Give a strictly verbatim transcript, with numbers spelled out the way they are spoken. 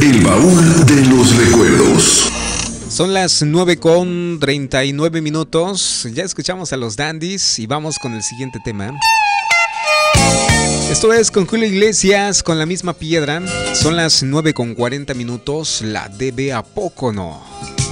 El baúl de los recuerdos. Son las nueve con treinta y nueve minutos. Ya escuchamos a los Dandies y vamos con el siguiente tema. Esto es con Julio Iglesias, con La Misma Piedra. Son las nueve con cuarenta minutos. La D B, ¿a poco no?